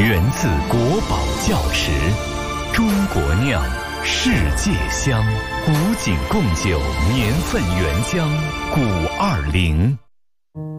源自国宝窖池，中国酿，世界香。古井贡酒年份原浆，520。